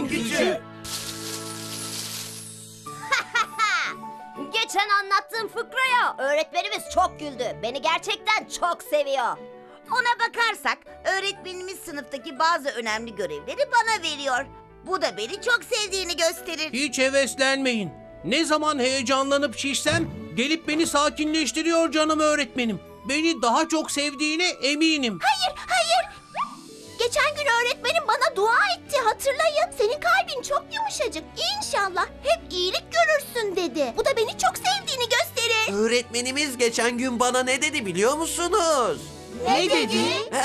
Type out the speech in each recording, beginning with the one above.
Oyun gücü. Geçen anlattığım fıkraya öğretmenimiz çok güldü. Beni gerçekten çok seviyor. Ona bakarsak öğretmenimiz sınıftaki bazı önemli görevleri bana veriyor. Bu da beni çok sevdiğini gösterir. Hiç heveslenmeyin. Ne zaman heyecanlanıp şişsem gelip beni sakinleştiriyor canım öğretmenim. Beni daha çok sevdiğine eminim. Hayır. Geçen gün öğretmenim bana dua etti, hatırlayın. Senin kalbin çok yumuşacık. İnşallah hep iyilik görürsün dedi. Bu da beni çok sevdiğini gösterir. Öğretmenimiz geçen gün bana ne dedi biliyor musunuz? Ne dedi?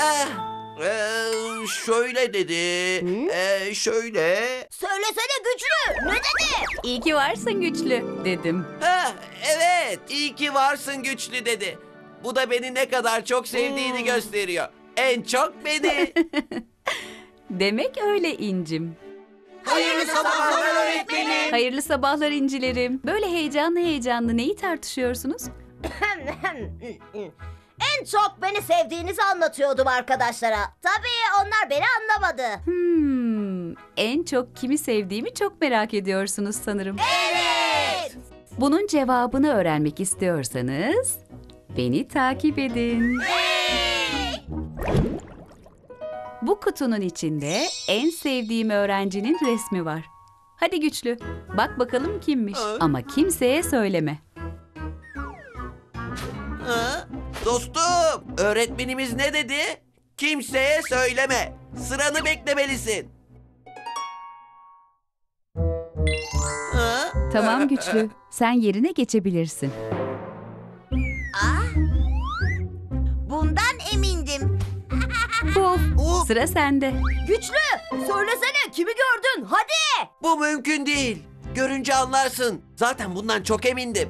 Şöyle dedi. Şöyle. Söylesene güçlü. Ne dedi? İyi ki varsın güçlü dedim. Evet. İyi ki varsın güçlü dedi. Bu da beni ne kadar çok sevdiğini gösteriyor. En çok beni. Demek öyle İncim. Hayırlı sabahlar öğretmenim. Hayırlı sabahlar incilerim. Böyle heyecanlı neyi tartışıyorsunuz? En çok beni sevdiğinizi anlatıyordum arkadaşlara. Tabii onlar beni anlamadı. En çok kimi sevdiğimi çok merak ediyorsunuz sanırım. Evet. Bunun cevabını öğrenmek istiyorsanız beni takip edin. Bu kutunun içinde en sevdiğim öğrencinin resmi var. Hadi güçlü, bak bakalım kimmiş. Ama kimseye söyleme. Dostum, öğretmenimiz ne dedi? Kimseye söyleme. Sıranı beklemelisin. Tamam güçlü, sen yerine geçebilirsin. Bundan emindim. Puf, sıra sende. Güçlü. Söylesene kimi gördün? Hadi. Bu mümkün değil. Görünce anlarsın. Zaten bundan çok emindim.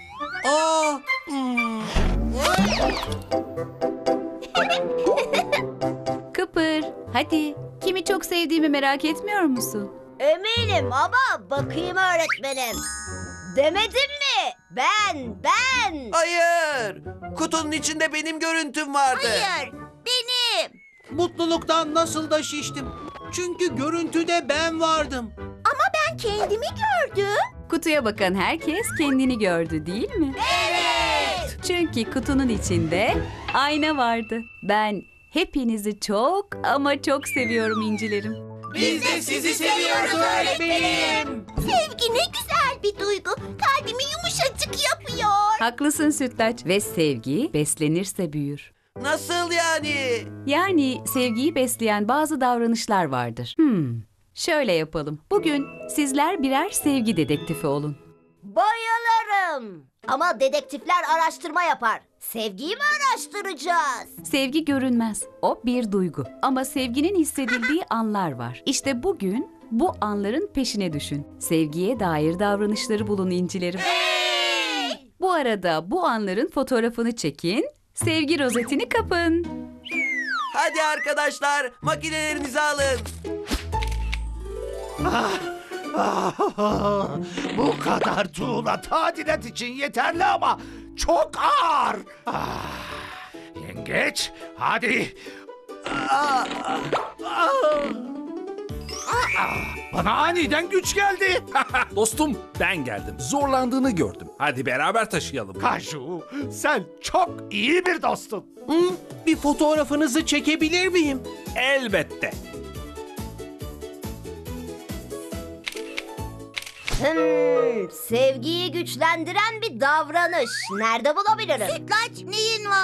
Kıpır, hadi. Kimi çok sevdiğimi merak etmiyor musun? Eminim ama bakayım öğretmenim. Demedim mi? Ben. Hayır. Kutunun içinde benim görüntüm vardı. Hayır, benim. Mutluluktan nasıl da şiştim. Çünkü görüntüde ben vardım. Ben kendimi gördüm. Kutuya bakan herkes kendini gördü değil mi? Evet. Çünkü kutunun içinde ayna vardı. Ben hepinizi çok ama çok seviyorum incilerim. Biz de sizi seviyoruz öğretmenim. Sevgi ne güzel bir duygu. Kalbimi yumuşacık yapıyor. Haklısın Sütlaç ve sevgi beslenirse büyür. Nasıl yani? Yani sevgiyi besleyen bazı davranışlar vardır. Şöyle yapalım. Bugün sizler birer sevgi dedektifi olun. Bayılırım. Ama dedektifler araştırma yapar. Sevgiyi mi araştıracağız? Sevgi görünmez. O bir duygu. Ama sevginin hissedildiği anlar var. İşte bugün bu anların peşine düşün. Sevgiye dair davranışları bulun incilerim. Bu arada bu anların fotoğrafını çekin. Sevgi rozetini kapın. Hadi arkadaşlar, makinelerinizi alın. Bu kadar tuğla tadilat için yeterli ama çok ağır. Yengeç, hadi. Bana aniden güç geldi. Dostum ben geldim. Zorlandığını gördüm. Hadi beraber taşıyalım. Kaju, sen çok iyi bir dostun. Bir fotoğrafınızı çekebilir miyim? Elbette. Sevgiyi güçlendiren bir davranış. Nerede bulabilirim? Sütlaç neyin var?